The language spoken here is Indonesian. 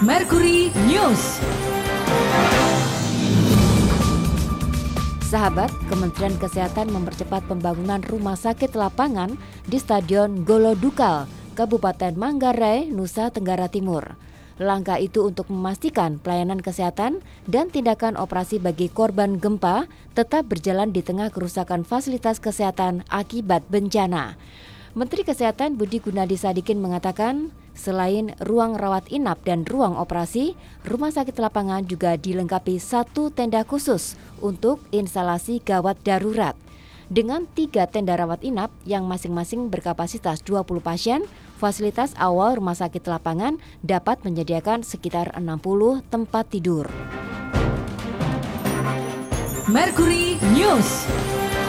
Mercury News. Sahabat, Kementerian Kesehatan mempercepat pembangunan rumah sakit lapangan di Stadion Golodukal, Kabupaten Manggarai, Nusa Tenggara Timur. Langkah itu untuk memastikan pelayanan kesehatan dan tindakan operasi bagi korban gempa tetap berjalan di tengah kerusakan fasilitas kesehatan akibat bencana. Menteri Kesehatan Budi Gunadi Sadikin mengatakan, selain ruang rawat inap dan ruang operasi, rumah sakit lapangan juga dilengkapi 1 tenda khusus untuk instalasi gawat darurat. Dengan 3 tenda rawat inap yang masing-masing berkapasitas 20 pasien, fasilitas awal rumah sakit lapangan dapat menyediakan sekitar 60 tempat tidur. Mercury News.